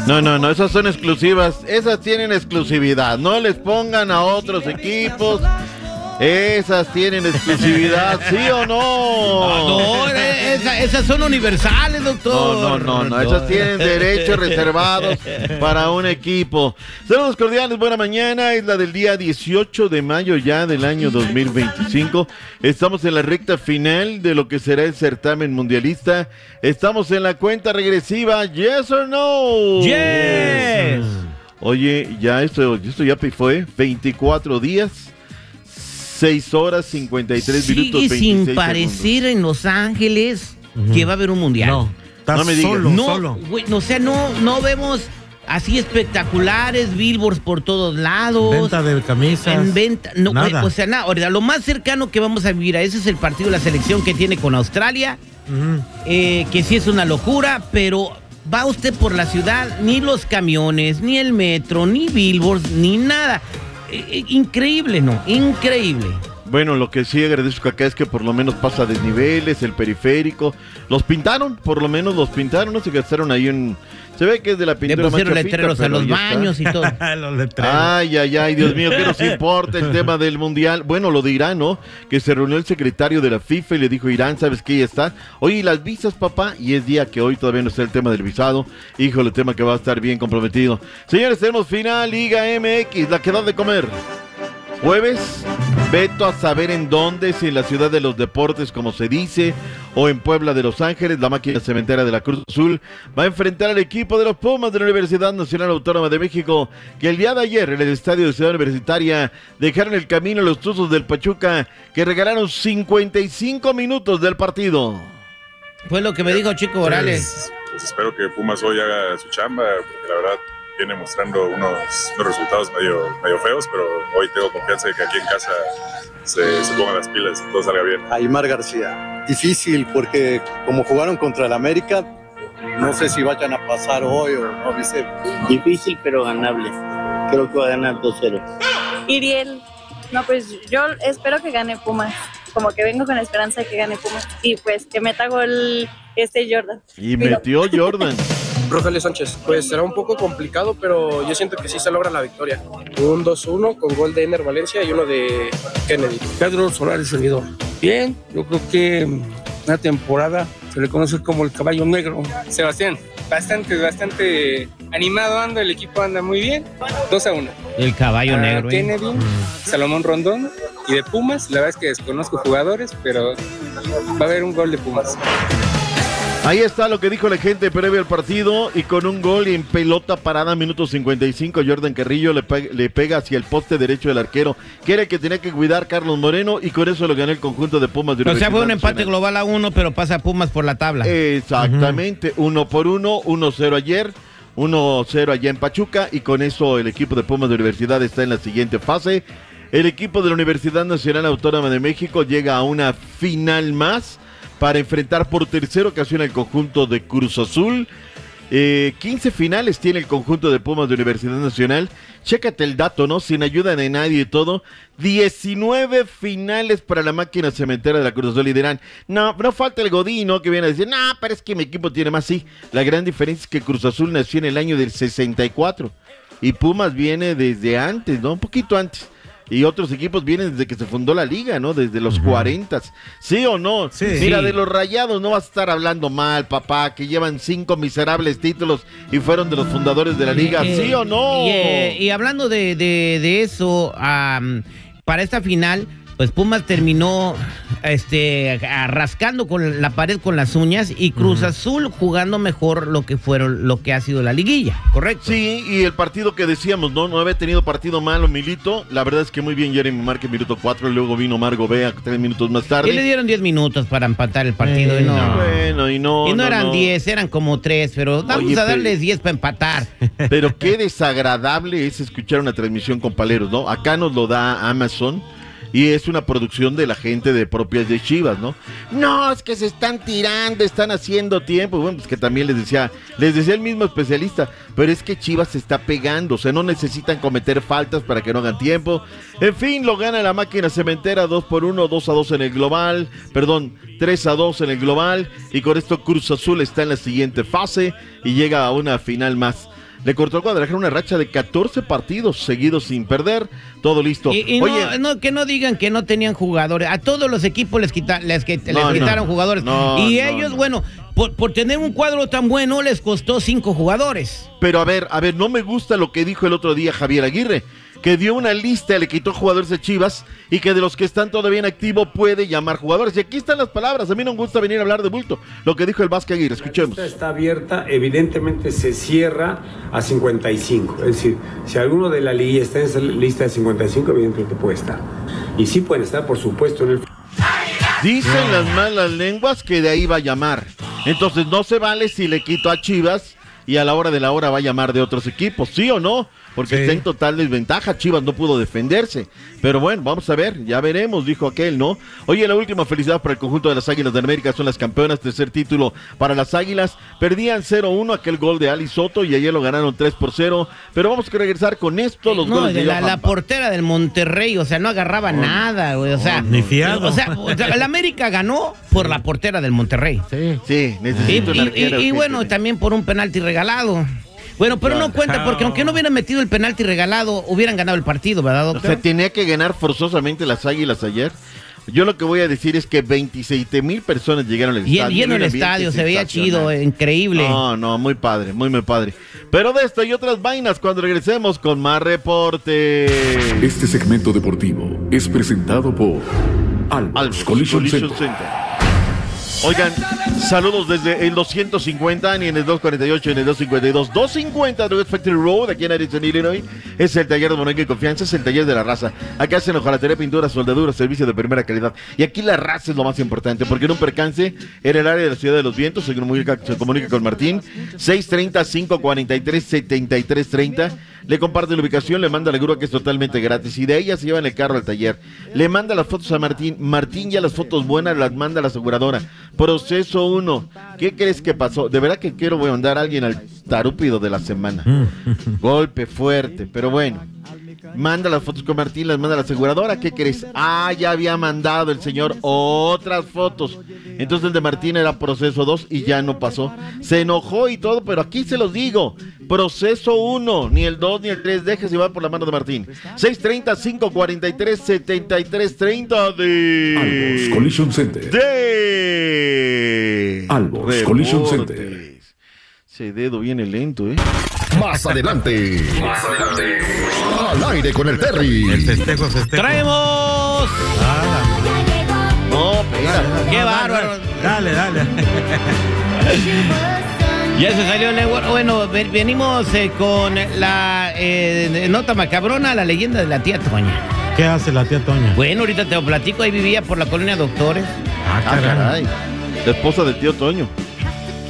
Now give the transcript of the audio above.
No, esas son exclusivas, esas tienen exclusividad, no les pongan a otros equipos. Esas tienen exclusividad, ¿sí o no? Esas son universales, doctor. No, esas tienen derechos reservados para un equipo. Saludos cordiales, buena mañana, es la del día 18 de mayo ya del año 2025. Estamos en la recta final de lo que será el certamen mundialista. Estamos en la cuenta regresiva, ¿yes or no? Yes. Oye, esto ya fue 24 días. 6 horas, 53 minutos, 26 sin parecer en Los Ángeles que va a haber un mundial. No me digas. Solo. Güey, o sea, no vemos así espectaculares, billboards por todos lados. Venta de camisas. Nada. Güey, o sea, nada. Ahorita, lo más cercano que vamos a vivir a ese es el partido de la selección que tiene con Australia, que sí es una locura, pero va usted por la ciudad, ni los camiones, ni el metro, ni billboards, ni nada. Increíble, ¿no? Increíble. Bueno, lo que sí agradezco acá es que por lo menos pasa desniveles, el periférico. Los pintaron, por lo menos los pintaron, no se gastaron ahí en... Se ve que es de la pintura. Le pusieron letreros a los baños y todo. Los letreros. Ay, Dios mío, ¿qué nos importa el tema del mundial? Bueno, lo de Irán, ¿no? Que se reunió el secretario de la FIFA y le dijo, Irán, ¿sabes qué? Ya está. Oye, ¿y las visas, papá? Y es día que hoy todavía no está el tema del visado. Híjole, el tema que va a estar bien comprometido. Señores, tenemos final Liga MX, la que da de comer. Jueves, veto a saber en dónde, si en la ciudad de los deportes, como se dice, o en Puebla de Los Ángeles, la máquina cementera de la Cruz Azul va a enfrentar al equipo de los Pumas de la Universidad Nacional Autónoma de México, que el día de ayer en el estadio de Ciudad Universitaria dejaron el camino a los Tuzos del Pachuca, que regalaron 55 minutos del partido. Fue lo que me dijo Chico Morales. Pues espero que Pumas hoy haga su chamba, porque la verdad viene mostrando unos resultados medio feos, pero hoy tengo confianza de que aquí en casa se pongan las pilas y todo salga bien. Aymar García, difícil porque como jugaron contra el América, no sé si vayan a pasar hoy o no, ¿viste? Difícil pero ganable, creo que va a ganar 2-0. Iriel, no, pues yo espero que gane Pumas, como que vengo con la esperanza de que gane Pumas y pues que meta gol Jordan. Y metió Jordan. Rogelio Sánchez, pues será un poco complicado, pero yo siento que sí se logra la victoria. Un 2-1 con gol de Ener Valencia y uno de Kennedy. Pedro Solari Seguidor. Bien, yo creo que una temporada se le conoce como el caballo negro. Sebastián, bastante animado anda, el equipo anda muy bien. 2-1. El caballo negro. Kennedy, Salomón Rondón y de Pumas, la verdad es que desconozco jugadores, pero va a haber un gol de Pumas. Ahí está lo que dijo la gente previo al partido y con un gol en pelota parada, minuto 55, Jordan Carrillo le pega hacia el poste derecho del arquero, que era el que tenía que cuidar Carlos Moreno y con eso lo ganó el conjunto de Pumas de Universidad Nacional. O sea, fue un empate Nacional. global a 1, pero pasa Pumas por la tabla. Exactamente, 1-1, 1-0 ayer, 1-0 allá en Pachuca y con eso el equipo de Pumas de Universidad está en la siguiente fase. El equipo de la Universidad Nacional Autónoma de México llega a una final más para enfrentar por tercera ocasión al conjunto de Cruz Azul. 15 finales tiene el conjunto de Pumas de Universidad Nacional. Chécate el dato, ¿no? Sin ayuda de nadie y todo. 19 finales para la máquina cementera de la Cruz Azul y dirán, no falta el Godín, ¿no? Que viene a decir, no, pero es que mi equipo tiene más. Sí, la gran diferencia es que Cruz Azul nació en el año del 64 y Pumas viene desde antes, ¿no? Un poquito antes. Y otros equipos vienen desde que se fundó la liga, ¿no? Desde los 40. ¿Sí o no? Sí. Mira, de los Rayados no vas a estar hablando mal, papá, que llevan 5 miserables títulos y fueron de los fundadores de la liga. ¿Sí o no? Y hablando de eso, para esta final, pues Pumas terminó rascando con la pared con las uñas y Cruz Azul jugando mejor lo que ha sido la liguilla, ¿correcto? Sí, y el partido que decíamos, no había tenido partido malo Milito, la verdad es que muy bien Jeremy Márquez, minuto 4, luego vino Margo Bea 3 minutos más tarde. Y le dieron 10 minutos para empatar el partido y no eran 10, eran como 3, pero vamos a darles 10 para empatar. Pero qué desagradable es escuchar una transmisión con paleros, ¿no? Acá nos lo da Amazon. Y es una producción de la gente de propias de Chivas, ¿no? No, es que se están tirando, están haciendo tiempo. Bueno, pues que también les decía el mismo especialista, pero es que Chivas se está pegando, o sea, no necesitan cometer faltas para que no hagan tiempo. En fin, lo gana la máquina cementera 2-1, 2-2 en el global, 3-2 en el global, y con esto Cruz Azul está en la siguiente fase y llega a una final más. le cortó al Guadalajara una racha de 14 partidos seguidos sin perder, todo listo. Y Oye, que no digan que no tenían jugadores, a todos los equipos les quitaron jugadores, y ellos, bueno, por tener un cuadro tan bueno les costó 5 jugadores. pero a ver, no me gusta lo que dijo el otro día Javier Aguirre, que dio una lista, le quitó jugadores de Chivas y que de los que están todavía en activo puede llamar jugadores. Y aquí están las palabras, a mí no me gusta venir a hablar de bulto, lo que dijo el Vasco Aguirre, escuchemos. La lista está abierta, evidentemente se cierra a 55, es decir, si alguno de la liga está en esa lista de 55, evidentemente puede estar. Y sí pueden estar, por supuesto, en el... Dicen las malas lenguas que de ahí va a llamar. Entonces no se vale si le quito a Chivas y a la hora de la hora va a llamar de otros equipos, ¿sí o no? Porque está en total desventaja, Chivas no pudo defenderse. Pero bueno, vamos a ver, ya veremos, dijo aquel, ¿no? Oye, la última felicidad para el conjunto de las Águilas de América, son las campeonas, tercer título para las Águilas. Perdían 0-1 aquel gol de Ali Soto y ayer lo ganaron 3-0. Pero vamos a regresar con esto, los goles de la portera del Monterrey, o sea, no agarraba nada, güey, o sea, ni fiado. O sea, la América ganó por la portera del Monterrey. Sí, necesito una arquera. Y bueno, también por un penalti regalado. Bueno, pero no cuenta, porque aunque no hubieran metido el penalti regalado, hubieran ganado el partido, ¿verdad, doctor? O sea, tenía que ganar forzosamente las Águilas ayer. Yo lo que voy a decir es que 27,000 personas llegaron al estadio. Lleno el estadio, se veía chido, increíble. No, muy padre, muy padre. Pero de esto y otras vainas cuando regresemos con más reporte. Este segmento deportivo es presentado por Albos Collision Center. Oigan, saludos desde el 250 ni en el 248 ni en el 252. 250 Drug Factory Road, aquí en Arizona, Illinois. Es el taller de Moneca y Confianza, es el taller de la raza. Acá hacen hojalatería, pintura, soldadura, servicio de primera calidad. Y aquí la raza es lo más importante, porque en un percance en el área de la Ciudad de los Vientos se comunica con Martín. 630-543-7330. Le comparte la ubicación, le manda la grúa que es totalmente gratis. Y de ella se llevan el carro al taller. Le manda las fotos a Martín. Martín ya las fotos buenas las manda a la aseguradora. Proceso 1. ¿Qué crees que pasó? De verdad que voy a mandar a alguien al tarúpido de la semana. Golpe fuerte, pero bueno. Manda las fotos con Martín, las manda a la aseguradora. ¿Qué crees? Ya había mandado el señor otras fotos. Entonces el de Martín era proceso 2 y ya no pasó. Se enojó y todo, pero aquí se los digo. Proceso 1, ni el 2 ni el 3, déjese llevar por la mano de Martín. 630-543-7330 de... Albos Collision Center. De... Albos Collision Center. Ese dedo viene lento, ¿eh? Más adelante. Al aire con el Terry. El festejo. ¡Traemos! No, espera. ¡Qué bárbaro! Dale. Ya se salió el network. Bueno, venimos con la nota macabrona, la leyenda de la tía Toña. ¿Qué hace la tía Toña? Bueno, ahorita te lo platico, ahí vivía por la colonia Doctores. Caray. La esposa del tío Toño.